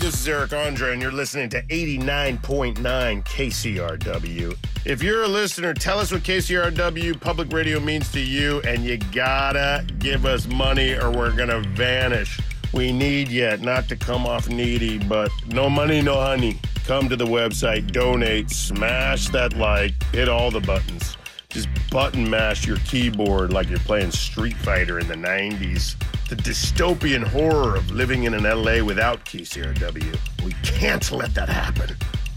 This is Eric Andre, and you're listening to 89.9 KCRW. If you're a listener, tell us what KCRW public radio means to you, and you gotta give us money or we're gonna vanish. We need you, not to come off needy, but no money, no honey. Come to the website, donate, smash that like, hit all the buttons. Just button mash your keyboard like you're playing Street Fighter in the 90s. The dystopian horror of living in an LA without KCRW. We can't let that happen.